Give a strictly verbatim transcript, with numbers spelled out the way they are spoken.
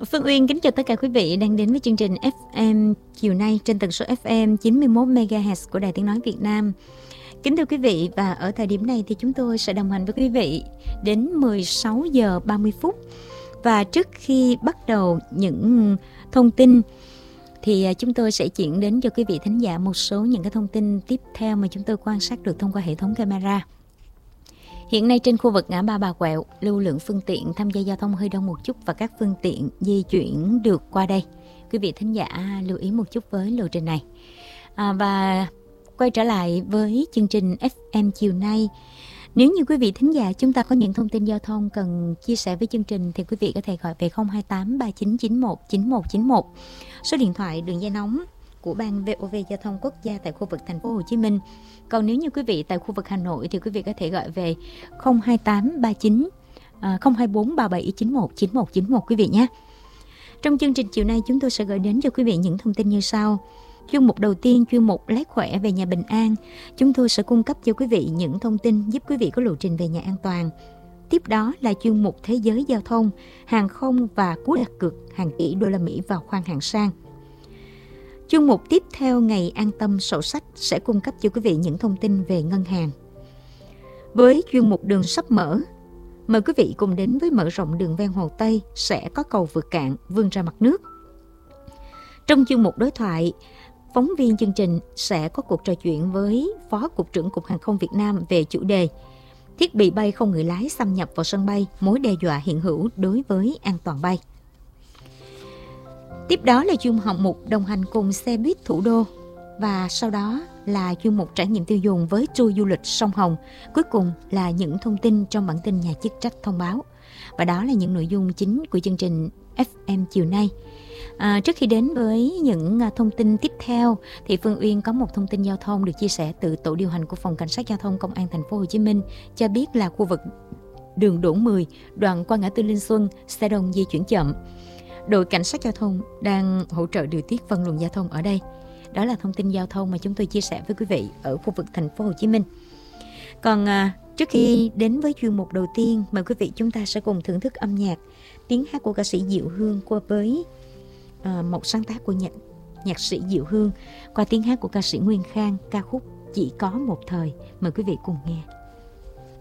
Phương Uyên kính chào tất cả quý vị đang đến với chương trình ép em chiều nay trên tần số ép em chín mươi mốt mê ga héc của Đài Tiếng Nói Việt Nam. Kính thưa quý vị, và ở thời điểm này thì chúng tôi sẽ đồng hành với quý vị đến mười sáu giờ ba mươi phút. Và trước khi bắt đầu những thông tin thì chúng tôi sẽ chuyển đến cho quý vị thính giả một số những cái thông tin tiếp theo mà chúng tôi quan sát được thông qua hệ thống camera. Hiện nay trên khu vực ngã ba Bà Quẹo, lưu lượng phương tiện tham gia giao thông hơi đông một chút và các phương tiện di chuyển được qua đây. Quý vị thính giả lưu ý một chút với lộ trình này. À, và quay trở lại với chương trình ép em chiều nay. Nếu như quý vị thính giả chúng ta có những thông tin giao thông cần chia sẻ với chương trình thì quý vị có thể gọi về không hai tám ba chín chín một chín một chín một. Số điện thoại đường dây nóng của Ban vê o vê Giao thông Quốc gia tại khu vực thành phố Hồ Chí Minh. Còn nếu như quý vị tại khu vực Hà Nội thì quý vị có thể gọi về không hai tám ba chín không hai bốn ba bảy chín một chín một chín một quý vị nhé. Trong chương trình chiều nay chúng tôi sẽ gửi đến cho quý vị những thông tin như sau. Chuyên mục đầu tiên, chuyên mục lái khỏe về nhà bình an. Chúng tôi sẽ cung cấp cho quý vị những thông tin giúp quý vị có lộ trình về nhà an toàn. Tiếp đó là chuyên mục thế giới giao thông, hàng không và cú đặt cược hàng tỷ đô la Mỹ vào khoang hạng sang. Chuyên mục tiếp theo ngày an tâm sổ sách sẽ cung cấp cho quý vị những thông tin về ngân hàng. Với chuyên mục đường sắp mở, mời quý vị cùng đến với mở rộng đường ven Hồ Tây sẽ có cầu vượt cạn vươn ra mặt nước. Trong chuyên mục đối thoại, phóng viên chương trình sẽ có cuộc trò chuyện với Phó Cục trưởng Cục Hàng không Việt Nam về chủ đề thiết bị bay không người lái xâm nhập vào sân bay, mối đe dọa hiện hữu đối với an toàn bay. Tiếp đó là chuyên mục đồng hành cùng xe buýt thủ đô và sau đó là chuyên mục trải nghiệm tiêu dùng với tour du lịch sông Hồng. Cuối cùng là những thông tin trong bản tin nhà chức trách thông báo. Và đó là những nội dung chính của chương trình ép em chiều nay. À, trước khi đến với những thông tin tiếp theo thì Phương Uyên có một thông tin giao thông được chia sẻ từ tổ điều hành của Phòng Cảnh sát Giao thông Công an Thành phố Hồ Chí Minh cho biết là khu vực đường Đỗ mười, đoạn qua ngã tư Linh Xuân, xe đông di chuyển chậm. Đội cảnh sát giao thông đang hỗ trợ điều tiết phân luồng giao thông ở đây. Đó là thông tin giao thông mà chúng tôi chia sẻ với quý vị ở khu vực Thành phố Hồ Chí Minh. Còn à, trước khi đến với chuyên mục đầu tiên, mời quý vị chúng ta sẽ cùng thưởng thức âm nhạc tiếng hát của ca sĩ Diệu Hương qua với à, một sáng tác của nhạc, nhạc sĩ Diệu Hương qua tiếng hát của ca sĩ Nguyên Khang, ca khúc Chỉ có một thời. Mời quý vị cùng nghe.